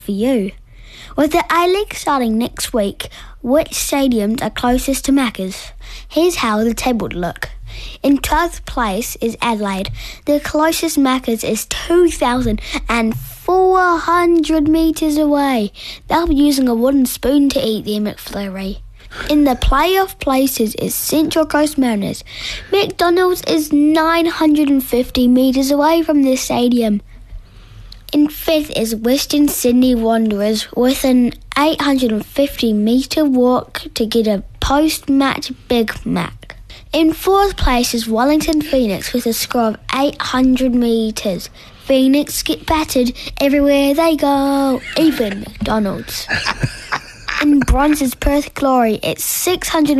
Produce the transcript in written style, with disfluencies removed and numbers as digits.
for you. With the A-League starting next week, which stadiums are closest to Macca's? Here's how the table would look. In 12th place is Adelaide. The closest Macca's is 2,400 metres away. They'll be using a wooden spoon to eat their McFlurry. In the playoff places is Central Coast Mariners. McDonald's is 950 metres away from the stadium. In 5th is Western Sydney Wanderers with an 850 metre walk to get a post-match Big Mac. In 4th place is Wellington Phoenix with a score of 800 metres. Phoenix get battered everywhere they go, even McDonald's. In bronze is Perth Glory. It's 600